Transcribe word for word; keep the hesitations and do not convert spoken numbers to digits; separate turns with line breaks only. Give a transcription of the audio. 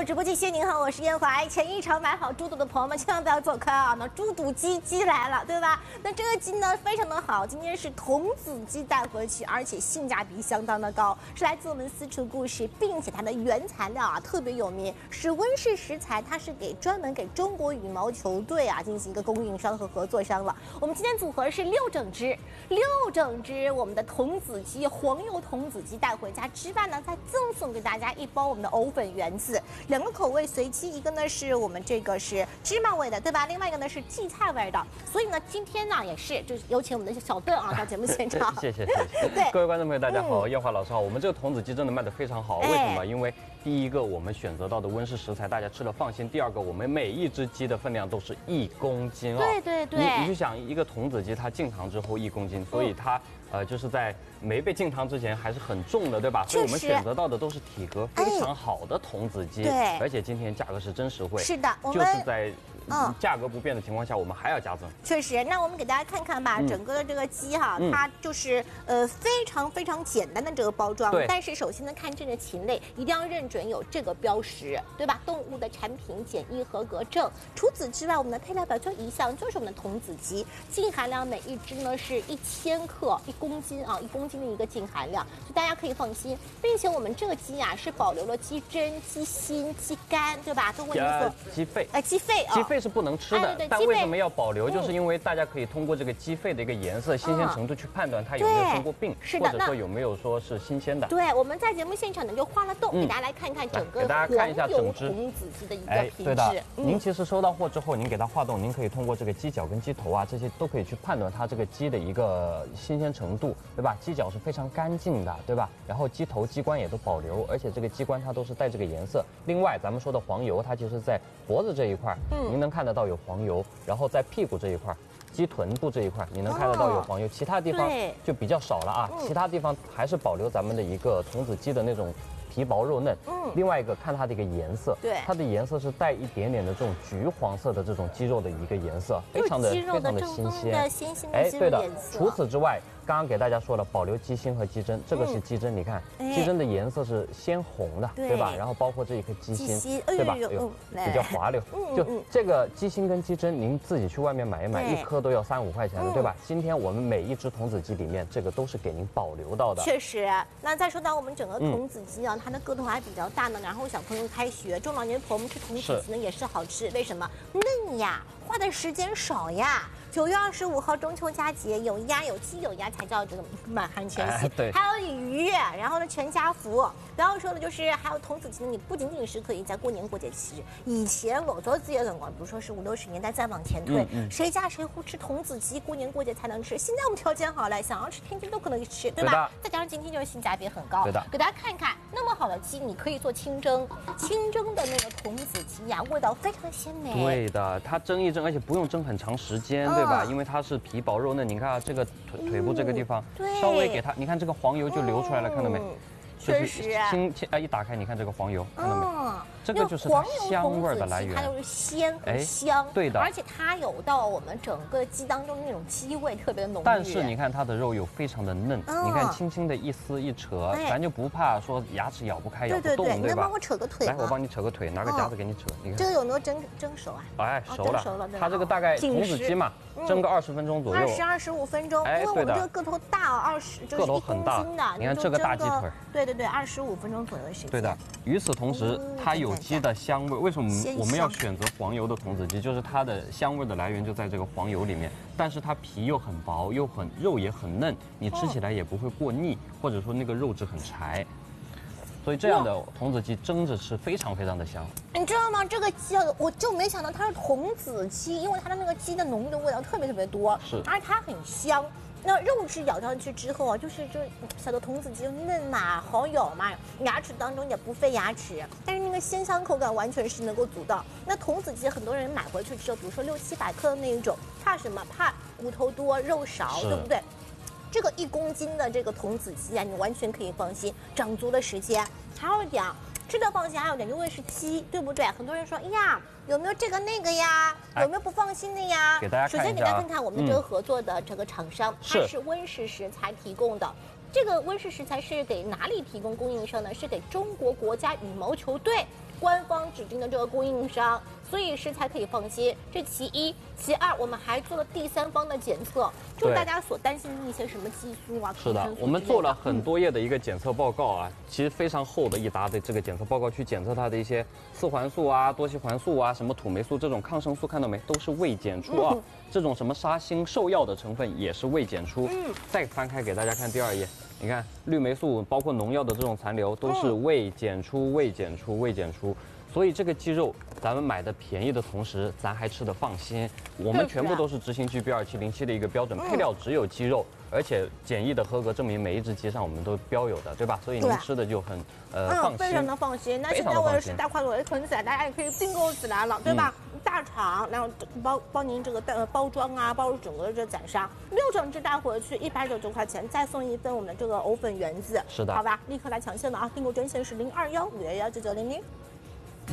直播间，谢谢您好，我是燕怀。前一场买好猪肚的朋友们，千万不要走开啊！那猪肚鸡鸡来了，对吧？那这个鸡呢非常的好，今天是童子鸡带回去，而且性价比相当的高，是来自我们私厨故事，并且它的原材料啊特别有名，是温氏食材，它是给专门给中国羽毛球队啊进行一个供应商和合作商了。我们今天组合是六整只，六整只我们的童子鸡，黄油童子鸡带回家之外呢，再赠送给大家一包我们的藕粉圆子。两个口味随机，一个呢是我们这个是芝麻味的，对吧？另外一个呢是荠菜味的。所以呢，今天呢也是，就是有请我们的小邓啊到节目现场。
谢谢谢谢。对，各位观众朋友，大家好，燕华老师好。我们这个童子鸡真的卖得非常好，为什么？因为第一个，我们选择到的温氏食材，大家吃了放心；第二个，我们每一只鸡的分量都是一公斤啊。
对对对。
你你就想一个童子鸡，它进膛之后一公斤，所以它呃就是在没被进膛之前还是很重的，对吧？所以我们选择到的都是体格非常好的童子鸡，
对，
而且今天价格是真实惠。
是的，我们
就是在。嗯，价格不变的情况下，我们还要加增。
确实，那我们给大家看看吧，嗯、整个的这个鸡哈，嗯、它就是呃非常非常简单的这个包装。对。但是首先呢，看这个禽类，一定要认准有这个标识，对吧？动物的产品检疫合格证。除此之外，我们的配料表就一项，就是我们的童子鸡，净含量每一只呢是一千克，一公斤啊，一公斤的一个净含量，所以大家可以放心。并且我们这个鸡啊是保留了鸡胗、鸡心、鸡肝，对吧？都为您所
鸡肺，
哎，鸡肺啊，
鸡肺是不能吃的，哎、但为什么要保留？就是因为大家可以通过这个鸡肺的一个颜色、新鲜程度去判断它有没有生过病，
是的，
或者说有没有说是新鲜的。
对，我们在节目现场呢就画了洞，嗯、给大家来看看整个
给大家看一下整只
童子鸡的一个
哎，
品质。
对的，嗯、您其实收到货之后，您给它画洞，您可以通过这个鸡脚跟鸡头啊，这些都可以去判断它这个鸡的一个新鲜程度，对吧？鸡脚是非常干净的，对吧？然后鸡头、鸡冠也都保留，而且这个鸡冠它都是带这个颜色。另外，咱们说的黄油，它其实在脖子这一块，嗯，您能看得到有黄油。然后在屁股这一块，鸡臀部这一块，你能看得到有黄油，哦、其他地方就比较少了啊。嗯、其他地方还是保留咱们的一个童子鸡的那种皮薄肉嫩。嗯。另外一个看它的一个颜色，对，它的颜色是带一点点的这种橘黄色的这种鸡肉的一个颜色，非常的非常的新鲜。哎，对的。除此之外，刚刚给大家说了，保留鸡心和鸡胗，这个是鸡胗，你看鸡胗的颜色是鲜红的，对吧？然后包括这一颗鸡心，对吧？哎呦，比较滑溜。就这个鸡心跟鸡胗，您自己去外面买一买，一颗都要三五块钱的，对吧？今天我们每一只童子鸡里面，这个都是给您保留到的。
确实，那再说到我们整个童子鸡啊，它的个头还比较大呢。然后小朋友开学，中老年朋友们吃童子鸡呢也是好吃，为什么？嫩呀，花的时间少呀。九月二十五号中秋佳节，有鸭有鸡有鸭才叫这个满汉全席，
对，
还有鱼，然后呢全家福。然后说的就是还有童子鸡呢，你不仅仅是可以在过年过节吃，以前老早自己的光，比如说是五六十年代再往前推，嗯嗯、谁家谁户吃童子鸡，过年过节才能吃。现在我们条件好了，想要吃天天都可能吃，对吧？再加上今天就是性价比很高，
对的。
给大家看看，那么好的鸡，你可以做清蒸，清蒸的那个童子鸡呀，味道非常的鲜美。
对的，它蒸一蒸，而且不用蒸很长时间。嗯对吧？因为它是皮薄肉嫩，你看啊，这个腿腿部这个地方，嗯、稍微给它，你看这个黄油就流出来了，嗯、看到没？
确实，
轻轻啊，一打开，你看这个黄油，看到没？嗯、这个就是它香味的来源。
它就是鲜很香，
对的。
而且它有到我们整个鸡当中的那种鸡味特别浓郁。
但是你看它的肉又非常的嫩，嗯、你看轻轻的一撕一扯，哎、咱就不怕说牙齿咬不开、咬不动，对吧？
你能帮我扯个腿吗？
来，我帮你扯个腿，拿个夹子给你扯。你看
这个有没有蒸蒸熟啊？
哎，熟了，熟了。它这个大概童子鸡嘛，蒸个二十分钟左右，
二十二十五分钟。因为我们这个个头大，二十就是一公斤的。
你看这个大鸡腿，
对对对，二十五分钟左右的时间。
对的。与此同时，它有鸡的香味。为什么我们要选择黄油的童子鸡？就是它的香味的来源就在这个黄油里面，但是它皮又很薄，又很肉也很嫩，你吃起来也不会过腻，或者说那个肉质很柴。所以这样的童子鸡蒸着吃非常非常的香。
你知道吗？这个鸡我就没想到它是童子鸡，因为它的那个鸡的浓郁的味道特别特别多，
是，
而且它很香。那肉质咬上去之后啊，就是这小的童子鸡嫩嘛，好咬嘛，牙齿当中也不费牙齿，但是那个鲜香口感完全是能够足到。那童子鸡很多人买回去之后，比如说六七百克的那一种，怕什么？怕骨头多肉少，对不对？这个一公斤的这个童子鸡啊，你完全可以放心，长足的时间。还有一点，吃的放心，还有一点，因为是鸡，对不对？很多人说，哎呀，有没有这个那个呀？有没有不放心的呀？
给大家看一下。
首先给大家看看我们这个合作的这个厂商，它是温氏食材提供的。这个温氏食材是给哪里提供供应商呢？是给中国国家羽毛球队官方指定的这个供应商，所以食材可以放心。这其一，其二，我们还做了第三方的检测，就是大家所担心的一些什么激素啊。
是的，我们做了很多页的一个检测报告啊，其实非常厚的一沓的这个检测报告去检测它的一些四环素啊、多烯环素啊、什么土霉素这种抗生素，看到没，都是未检出啊。嗯、这种什么杀星、兽药的成分也是未检出。嗯，再翻开给大家看第二页。你看氯霉素包括农药的这种残留都是未检出、未检出、未检出，所以这个鸡肉咱们买的便宜的同时，咱还吃得放心。我们全部都是执行 G B 二七零七的一个标准，配料只有鸡肉，而且检疫的合格证明每一只鸡上我们都标有的，对吧？所以您吃的就很呃放心，
非常的放心。那现在我也是大快朵的囤仔，大家也可以订购起来了，对吧？大厂，然后包帮您这个呃包装啊，包整个的这宰杀，六整只带回去一百九十九块钱，再送一份我们的这个藕粉圆子，
是的，
好吧，立刻来抢现了啊！订购专线是零二幺五幺幺九九零零。